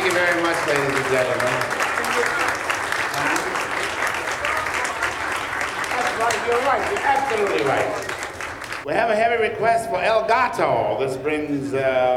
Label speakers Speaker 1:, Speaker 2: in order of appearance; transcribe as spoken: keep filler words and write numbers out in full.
Speaker 1: you very much, ladies and gentlemen. That's right, you're right, you're absolutely right. We have a heavy request for El Gato. This brings uh,